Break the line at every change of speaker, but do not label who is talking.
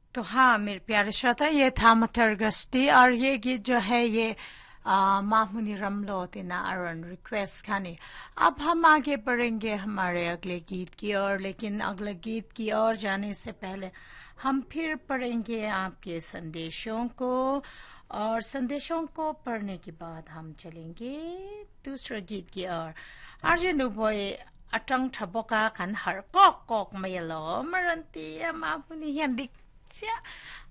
तो हाँ मेरे प्यारे श्रोता, ये था मटर गश्ती और ये गीत जो है ये मामुनी रमलो तिना अरुण रिक्वेस्ट खाने। अब हम आगे बढ़ेंगे हमारे अगले गीत की ओर, लेकिन अगले गीत की ओर जाने से पहले हम फिर पढ़ेंगे आपके संदेशों को, और संदेशों को पढ़ने के बाद हम चलेंगे दूसरे गीत की ओर। आर्जे नुबोय अटंग ठबोका खन हर कॉक कॉक मेलो मरंती मामुनी हंदिक